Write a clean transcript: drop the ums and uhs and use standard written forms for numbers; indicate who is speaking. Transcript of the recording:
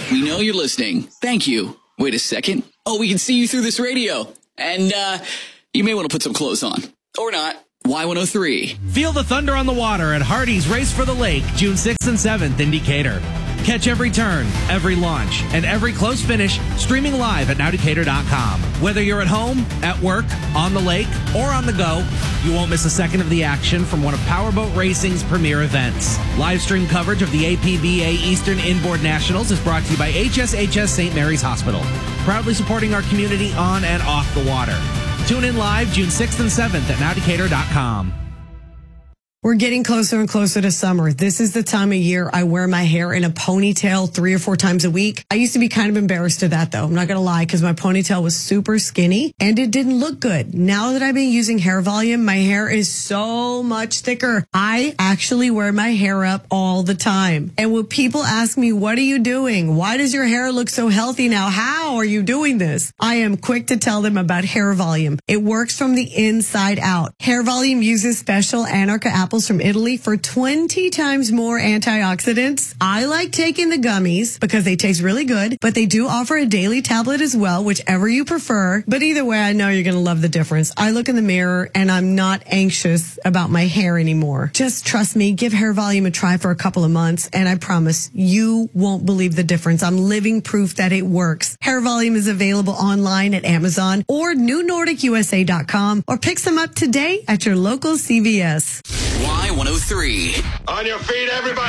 Speaker 1: We know you're listening. Thank you. Wait a second. Oh, we can see you through this radio. And you may want to put some clothes on. Or not. Y103.
Speaker 2: Feel the thunder on the water at Hardy's Race for the Lake, June 6th and 7th in Decatur. Catch every turn, every launch, and every close finish streaming live at nowdecatur.com. Whether you're at home, at work, on the lake, or on the go, you won't miss a second of the action from one of Powerboat Racing's premier events. Live stream coverage of the APBA Eastern Inboard Nationals is brought to you by HSHS St. Mary's Hospital, proudly supporting our community on and off the water. Tune in live June 6th and 7th at nowdecatur.com.
Speaker 3: We're getting closer and closer to summer. This is the time of year I wear my hair in a ponytail 3 or 4 times a week. I used to be kind of embarrassed of that, though. I'm not going to lie, because my ponytail was super skinny and it didn't look good. Now that I've been using Hair Volume, my hair is so much thicker. I actually wear my hair up all the time. And when people ask me, what are you doing? Why does your hair look so healthy now? How are you doing this? I am quick to tell them about Hair Volume. It works from the inside out. Hair Volume uses special Anarcha apples from Italy for 20 times more antioxidants. I like taking the gummies because they taste really good, but they do offer a daily tablet as well, whichever you prefer. But either way, I know you're going to love the difference. I look in the mirror and I'm not anxious about my hair anymore. Just trust me, give Hair Volume a try for a couple of months, and I promise you won't believe the difference. I'm living proof that it works. Hair Volume is available online at Amazon or NewNordicUSA.com, or pick some up today at your local CVS.
Speaker 1: Y103.
Speaker 4: On your feet, everybody.